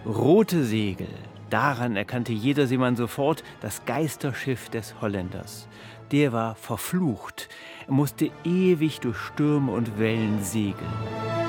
Rote Segel. Daran erkannte jeder Seemann sofort das Geisterschiff des Holländers. Der war verflucht. Er musste ewig durch Stürme und Wellen segeln.